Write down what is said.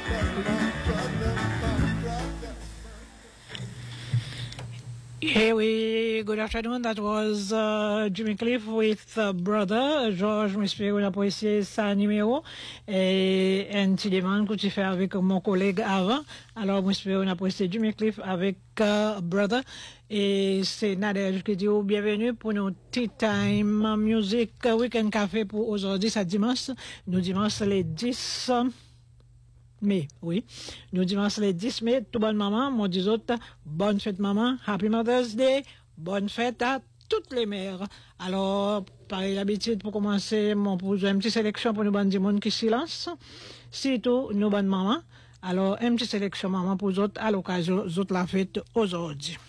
Hey, good afternoon. That was Jimmy Cliff with Brother. George, j'espère qu'on a apprécié sa numéro. Et un petit demande que tu fais avec mon collègue avant. Alors, j'espère qu'on a apprécié Jimmy Cliff avec Brother. Et c'est Nadège qui dit bienvenue pour nos Tea Time Music Weekend Café pour aujourd'hui, c'est dimanche. Nous dimanche les 10 mai, oui. Nous dimanche les 10 mai, tout bonne maman, mon dis autres, bonne fête maman, Happy Mother's Day, bonne fête à toutes les mères. Alors, pareil l'habitude pour commencer, mon pour une petite sélection pour nous bonnes du monde qui silence. Surtout, nous bonnes maman. Alors, une petite sélection maman pour vous autres à l'occasion de la fête aujourd'hui.